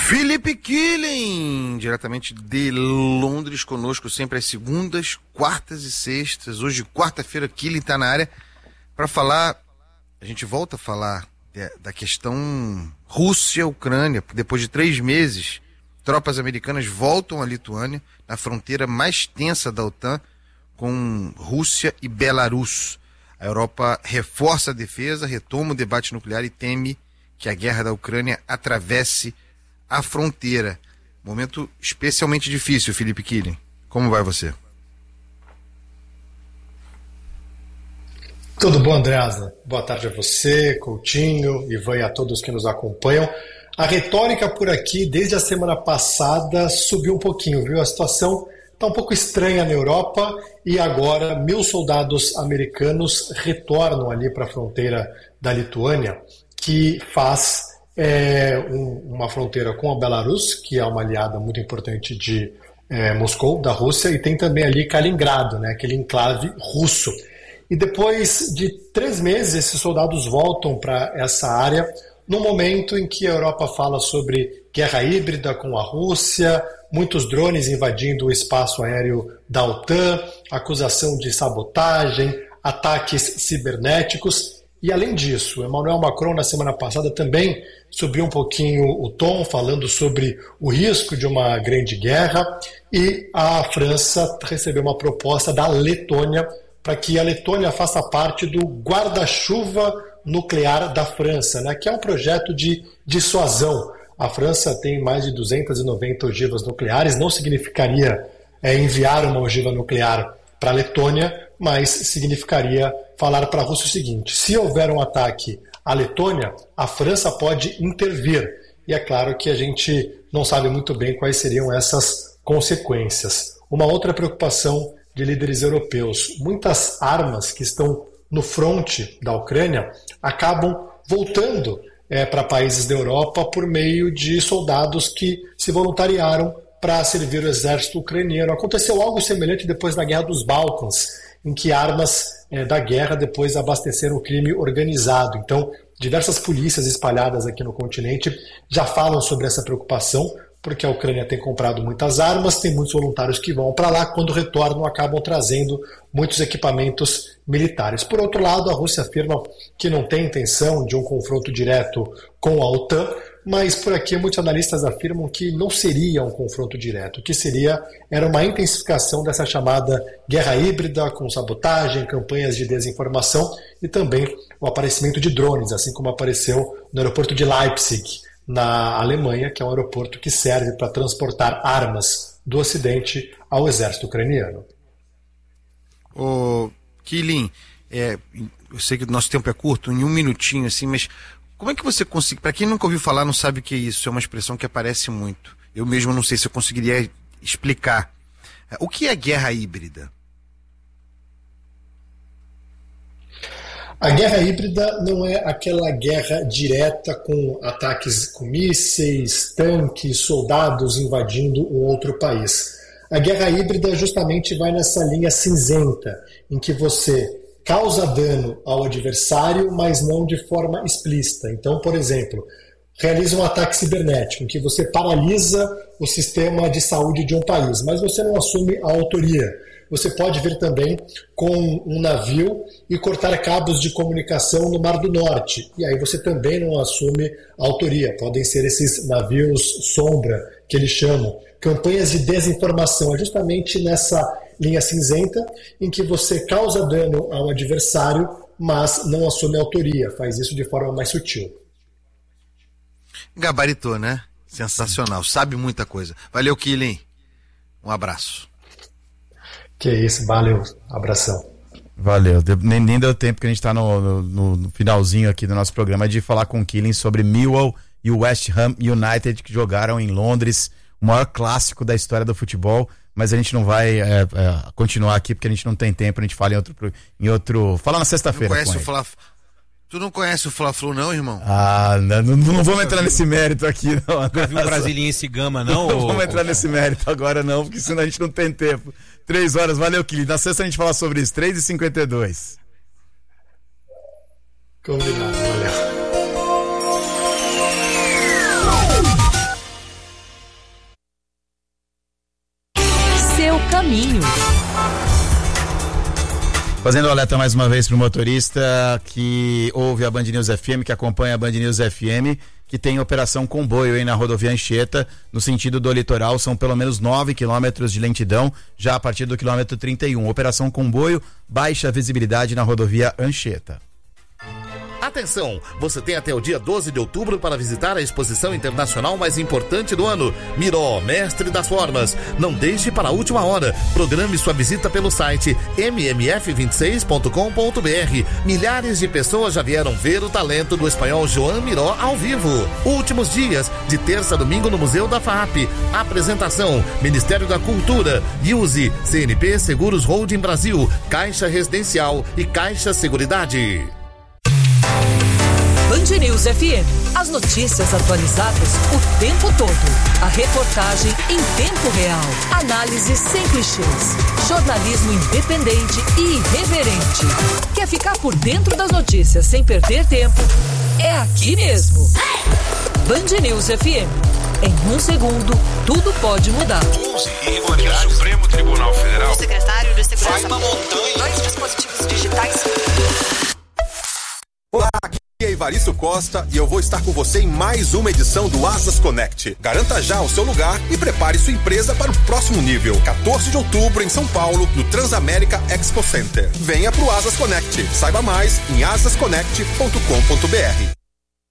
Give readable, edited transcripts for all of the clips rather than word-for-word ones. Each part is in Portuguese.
Felipe Killing, diretamente de Londres, conosco sempre às segundas, quartas e sextas. Hoje, quarta-feira, Killing está na área para falar. A gente volta a falar da questão Rússia-Ucrânia. Depois de 3 meses, tropas americanas voltam à Lituânia, na fronteira mais tensa da OTAN, com Rússia e Belarus. A Europa reforça a defesa, retoma o debate nuclear e teme que a guerra da Ucrânia atravesse a fronteira. Momento especialmente difícil, Felipe Killing. Como vai você? Tudo bom, Andreasa? Boa tarde a você, Coutinho, Ivan e a todos que nos acompanham. A retórica por aqui, desde a semana passada, subiu um pouquinho, viu? A situação está um pouco estranha na Europa e agora 1.000 soldados americanos retornam ali para a fronteira da Lituânia, que faz uma fronteira com a Belarus, que é uma aliada muito importante de Moscou, da Rússia, e tem também ali Kaliningrado, né, aquele enclave russo. E depois de 3 meses, esses soldados voltam para essa área, no momento em que a Europa fala sobre guerra híbrida com a Rússia, muitos drones invadindo o espaço aéreo da OTAN, acusação de sabotagem, ataques cibernéticos. E além disso, Emmanuel Macron na semana passada também subiu um pouquinho o tom, falando sobre o risco de uma grande guerra, e a França recebeu uma proposta da Letônia para que a Letônia faça parte do guarda-chuva nuclear da França, né, que é um projeto de dissuasão. A França tem mais de 290 ogivas nucleares, não significaria enviar uma ogiva nuclear para a Letônia, mas significaria falar para a Rússia o seguinte: se houver um ataque à Letônia, a França pode intervir. E é claro que a gente não sabe muito bem quais seriam essas consequências. Uma outra preocupação de líderes europeus: muitas armas que estão no fronte da Ucrânia acabam voltando para países da Europa por meio de soldados que se voluntariaram para servir o exército ucraniano. Aconteceu algo semelhante depois da Guerra dos Balcãs, em que armas da guerra depois abasteceram o crime organizado. Então, diversas polícias espalhadas aqui no continente já falam sobre essa preocupação, porque a Ucrânia tem comprado muitas armas, tem muitos voluntários que vão para lá, quando retornam acabam trazendo muitos equipamentos militares. Por outro lado, a Rússia afirma que não tem intenção de um confronto direto com a OTAN, mas por aqui muitos analistas afirmam que não seria um confronto direto, que era uma intensificação dessa chamada guerra híbrida, com sabotagem, campanhas de desinformação e também o aparecimento de drones, assim como apareceu no aeroporto de Leipzig, na Alemanha, que é um aeroporto que serve para transportar armas do Ocidente ao exército ucraniano. Ô, Killing, eu sei que o nosso tempo é curto, em 1 minutinho assim, mas como é que você consegue, para quem nunca ouviu falar, não sabe o que é isso, é uma expressão que aparece muito. Eu mesmo não sei se eu conseguiria explicar. O que é guerra híbrida? A guerra híbrida não é aquela guerra direta com ataques com mísseis, tanques, soldados invadindo um outro país. A guerra híbrida justamente vai nessa linha cinzenta, em que você causa dano ao adversário, mas não de forma explícita. Então, por exemplo, realiza um ataque cibernético, em que você paralisa o sistema de saúde de um país, mas você não assume a autoria. Você pode vir também com um navio e cortar cabos de comunicação no Mar do Norte, e aí você também não assume a autoria. Podem ser esses navios sombra, que eles chamam. Campanhas de desinformação é justamente nessa linha cinzenta, em que você causa dano ao adversário, mas não assume a autoria, faz isso de forma mais sutil. Gabaritou, né? Sensacional, sabe muita coisa. Valeu, Killing. Um abraço. Que isso, valeu, abração. Valeu, nem deu tempo, que a gente está no finalzinho aqui do nosso programa, de falar com o Killing sobre Millwall e o West Ham United, que jogaram em Londres, o maior clássico da história do futebol, mas a gente não vai continuar aqui porque a gente não tem tempo, a gente fala em outro fala na sexta-feira. Tu não conhece o Fla-Flu não, irmão? Não vamos entrar nesse mérito aqui, não. Nunca viu um Brasiliense Gama, não? Não vamos entrar nesse mérito agora, não, porque senão a gente não tem tempo. 3 horas, valeu, Killing. Na sexta a gente fala sobre isso, 3h52. Combinado, valeu. caminho. Fazendo alerta mais uma vez para o motorista que ouve a Band News FM, que acompanha a Band News FM, que tem operação comboio aí na rodovia Anchieta, no sentido do litoral, são pelo menos 9 quilômetros de lentidão, já a partir do quilômetro 31. Operação comboio, baixa visibilidade na rodovia Anchieta. Atenção, você tem até o dia 12 de outubro para visitar a exposição internacional mais importante do ano, Miró, Mestre das Formas. Não deixe para a última hora. Programe sua visita pelo site mmf26.com.br. Milhares de pessoas já vieram ver o talento do espanhol Joan Miró ao vivo. Últimos dias, de terça a domingo no Museu da FAP. Apresentação, Ministério da Cultura, Use, CNP Seguros Holding Brasil, Caixa Residencial e Caixa Seguridade. Band News FM. As notícias atualizadas o tempo todo. A reportagem em tempo real. Análise sem clichês. Jornalismo independente e irreverente. Quer ficar por dentro das notícias sem perder tempo? É aqui mesmo. Band News FM. Em um segundo, tudo pode mudar. 11 irregularidades. O Supremo Tribunal Federal. O secretário de Segurança. Vai uma montanha. 2 dispositivos digitais. Olá, aqui é Ivaristo Costa e eu vou estar com você em mais uma edição do Asas Connect. Garanta já o seu lugar e prepare sua empresa para o próximo nível. 14 de outubro em São Paulo, no Transamérica Expo Center. Venha pro Asas Connect. Saiba mais em asasconnect.com.br.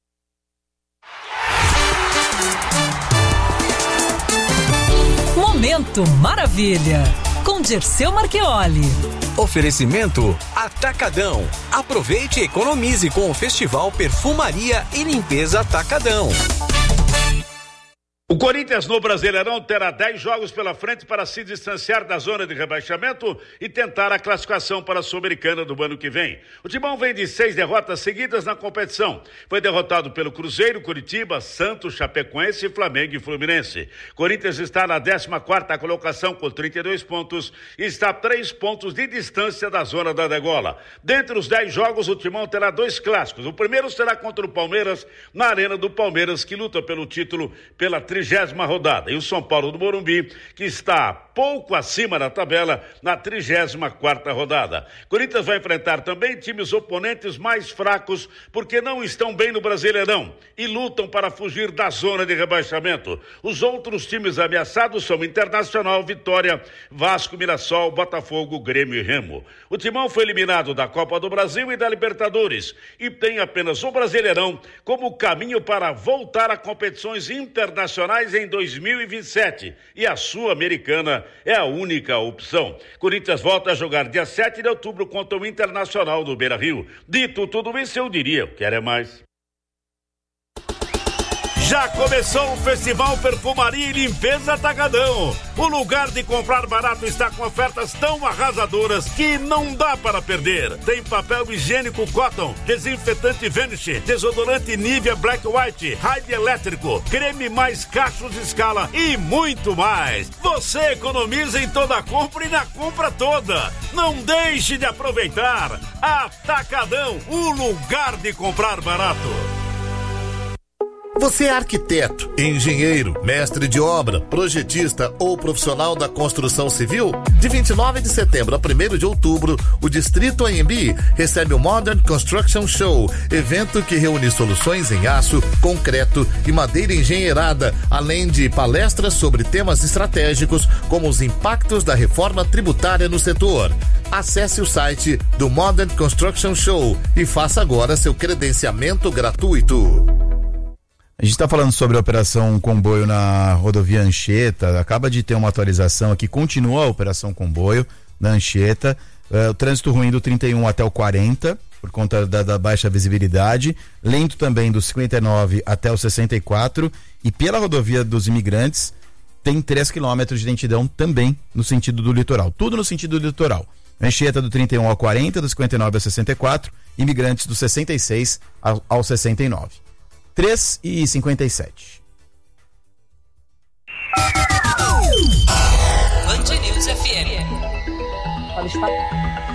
Momento Maravilha, com Dirceu Marchioli. Oferecimento Atacadão. Aproveite e economize com o Festival Perfumaria e Limpeza Atacadão. O Corinthians no Brasileirão terá 10 jogos pela frente para se distanciar da zona de rebaixamento e tentar a classificação para a Sul-Americana do ano que vem. O Timão vem de 6 derrotas seguidas na competição. Foi derrotado pelo Cruzeiro, Curitiba, Santos, Chapecoense, Flamengo e Fluminense. Corinthians está na 14ª colocação com 32 pontos e está a 3 pontos de distância da zona da degola. Dentre os 10 jogos, o Timão terá 2 clássicos. O primeiro será contra o Palmeiras, na Arena do Palmeiras, que luta pelo título pela 30ª rodada, e o São Paulo do Morumbi, que está pouco acima da tabela na 34ª rodada. Corinthians vai enfrentar também times oponentes mais fracos, porque não estão bem no Brasileirão e lutam para fugir da zona de rebaixamento. Os outros times ameaçados são Internacional, Vitória, Vasco, Mirassol, Botafogo, Grêmio e Remo. O Timão foi eliminado da Copa do Brasil e da Libertadores e tem apenas o Brasileirão como caminho para voltar a competições internacionais em 2027 e a Sul-Americana é a única opção. Corinthians volta a jogar dia 7 de outubro contra o Internacional do Beira-Rio. Dito tudo isso, eu diria, quero é mais. Já começou o Festival Perfumaria e Limpeza Atacadão. O lugar de comprar barato está com ofertas tão arrasadoras que não dá para perder. Tem papel higiênico Cotton, desinfetante Vanish, desodorante Nivea Black White, Raid elétrico, creme mais cachos de escala e muito mais. Você economiza em toda a compra e na compra toda. Não deixe de aproveitar. Atacadão, o lugar de comprar barato. Você é arquiteto, engenheiro, mestre de obra, projetista ou profissional da construção civil? De 29 de setembro a 1º de outubro, o Distrito AMB recebe o Modern Construction Show, evento que reúne soluções em aço, concreto e madeira engenheirada, além de palestras sobre temas estratégicos como os impactos da reforma tributária no setor. Acesse o site do Modern Construction Show e faça agora seu credenciamento gratuito. A gente está falando sobre a operação comboio na rodovia Anchieta, acaba de ter uma atualização aqui, continua a operação comboio na Anchieta, o trânsito ruim do 31 até o 40, por conta da baixa visibilidade, lento também do 59 até o 64, e pela rodovia dos Imigrantes tem 3 quilômetros de lentidão também no sentido do litoral, tudo no sentido do litoral. Anchieta do 31 ao 40, do 59 ao 64, Imigrantes do 66 ao 69. 3h57. Band News FM.